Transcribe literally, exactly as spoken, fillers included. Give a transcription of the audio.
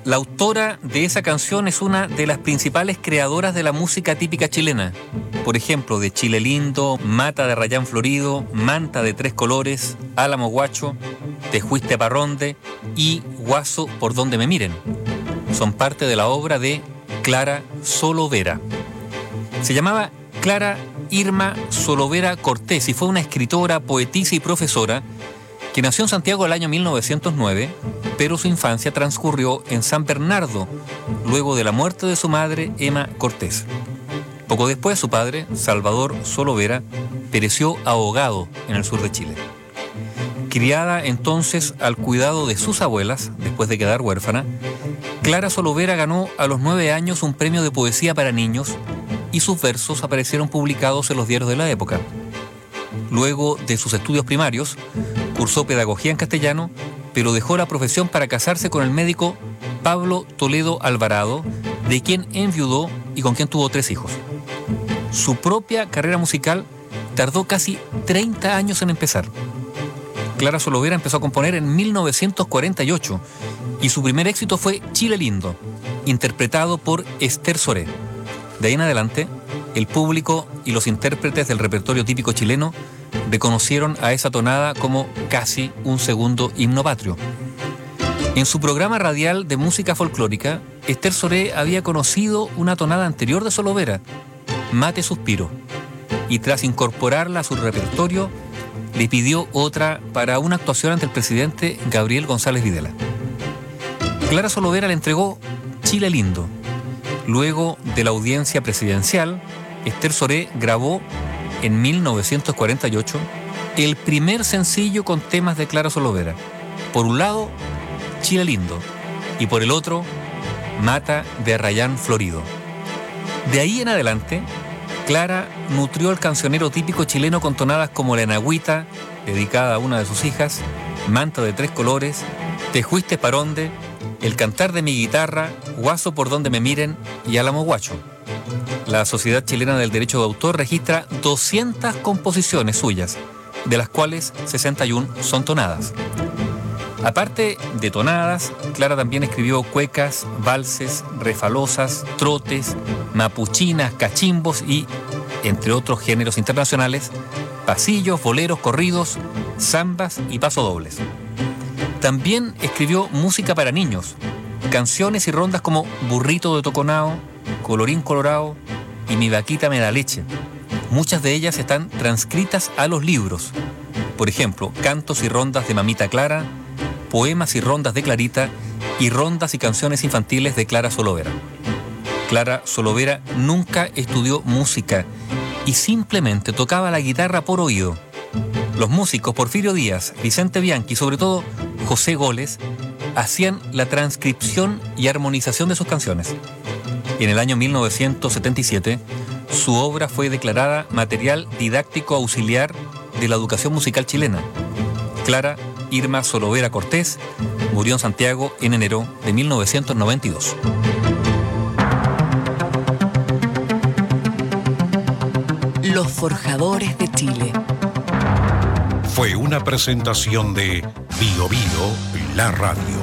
La autora de esa canción es una de las principales creadoras de la música típica chilena. Por ejemplo, de Chile Lindo, Mata de Rayán Florido, Manta de Tres Colores, Álamo Guacho, Te Fuiste Parronde y Guaso por Donde Me Miren. Son parte de la obra de Clara Solovera. Se llamaba Clara Irma Solovera Cortés y fue una escritora, poetisa y profesora que nació en Santiago el año mil novecientos nueve, pero su infancia transcurrió en San Bernardo, luego de la muerte de su madre, Emma Cortés. Poco después, su padre, Salvador Solovera, pereció ahogado en el sur de Chile. Criada entonces al cuidado de sus abuelas, después de quedar huérfana, Clara Solovera ganó a los nueve años un premio de poesía para niños y sus versos aparecieron publicados en los diarios de la época. Luego de sus estudios primarios, cursó pedagogía en castellano, pero dejó la profesión para casarse con el médico Pablo Toledo Alvarado, de quien enviudó y con quien tuvo tres hijos. Su propia carrera musical tardó casi treinta años en empezar. Clara Solovera empezó a componer en mil novecientos cuarenta y ocho y su primer éxito fue Chile Lindo, interpretado por Esther Soré. De ahí en adelante, el público y los intérpretes del repertorio típico chileno reconocieron a esa tonada como casi un segundo himno patrio. En su programa radial de música folclórica, Esther Soré había conocido una tonada anterior de Solovera, Mate Suspiro, y tras incorporarla a su repertorio, le pidió otra para una actuación ante el presidente Gabriel González Videla. Clara Solovera le entregó Chile Lindo. Luego de la audiencia presidencial, Esther Soré grabó en mil novecientos cuarenta y ocho el primer sencillo con temas de Clara Solovera. Por un lado, Chile Lindo, y por el otro, Mata de Rayán Florido. De ahí en adelante, Clara nutrió el cancionero típico chileno con tonadas como La Enagüita, dedicada a una de sus hijas, Manta de Tres Colores, Te Fuiste Parronde, El Cantar de mi Guitarra, Guaso por Donde Me Miren y Álamo Guacho. La Sociedad Chilena del Derecho de Autor registra doscientas composiciones suyas, de las cuales sesenta y una son tonadas. Aparte de tonadas, Clara también escribió cuecas, valses, refalosas, trotes, mapuchinas, cachimbos y, entre otros géneros internacionales, pasillos, boleros, corridos, zambas y pasodobles. También escribió música para niños, canciones y rondas como Burrito de Toconao, Colorín Colorado y Mi Vaquita Me da Leche. Muchas de ellas están transcritas a los libros. Por ejemplo, cantos y rondas de Mamita Clara, poemas y rondas de Clarita y rondas y canciones infantiles de Clara Solovera. Clara Solovera nunca estudió música y simplemente tocaba la guitarra por oído. Los músicos Porfirio Díaz, Vicente Bianchi y sobre todo José Goles hacían la transcripción y armonización de sus canciones. Y en el año mil novecientos setenta y siete, su obra fue declarada material didáctico auxiliar de la educación musical chilena. Clara Irma Solovera Cortés murió en Santiago en enero de mil novecientos noventa y dos. Los Forjadores de Chile. Fue una presentación de Bio Bio, la radio.